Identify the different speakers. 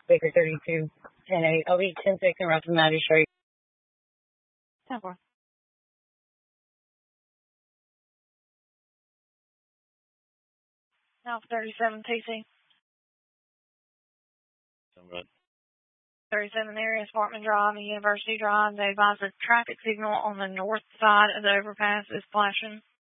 Speaker 1: Baker 32, 10-8. I'll be 10-6 and Russell Matty Street.
Speaker 2: 10-4. Now 37 TC. 37 area, Sparkman Drive and University Drive. They advise a traffic signal on the north side of the overpass is flashing.